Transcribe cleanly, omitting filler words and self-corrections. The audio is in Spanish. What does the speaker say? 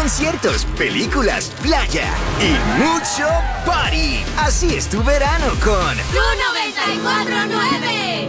conciertos, películas, playa y mucho party. Así es tu verano con Tu 94.9.